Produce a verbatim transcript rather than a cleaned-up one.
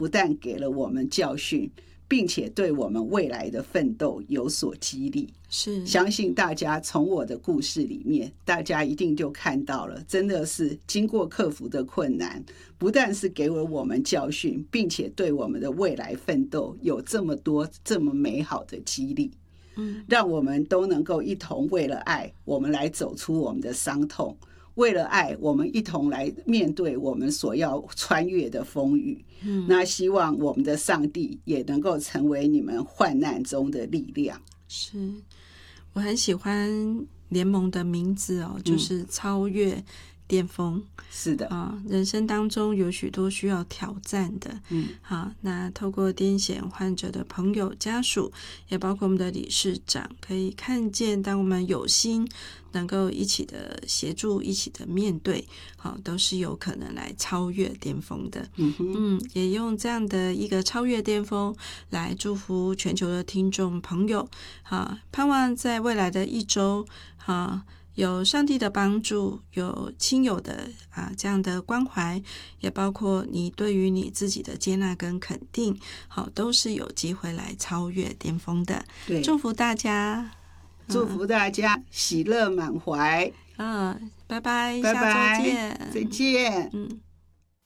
不但给了我们教训，并且对我们未来的奋斗有所激励。 是， 相信大家从我的故事里面，大家一定就看到了，真的是经过克服的困难，不但是给了我们教训，并且对我们的未来奋斗有这么多这么美好的激励。嗯，让我们都能够一同为了爱，我们来走出我们的伤痛。为了爱，我们一同来面对我们所要穿越的风雨。嗯，那希望我们的上帝也能够成为你们患难中的力量。 是，我很喜欢联盟的名字哦，就是超越巅峰。 是的啊，人生当中有许多需要挑战的，嗯，好，那透过癫痫患者的朋友家属，也包括我们的理事长，可以看见，当我们有心能够一起的协助，一起的面对，好，都是有可能来超越巅峰的。嗯嗯，也用这样的一个超越巅峰来祝福全球的听众朋友，好，盼望在未来的一周，好，有上帝的帮助，有亲友的啊这样的关怀，也包括你对于你自己的接纳跟肯定，好，都是有机会来超越巅峰的。 对， 祝福大家， 祝福大家、嗯、喜乐满怀。 嗯，拜拜， 拜拜， 下周见， 再见。 嗯。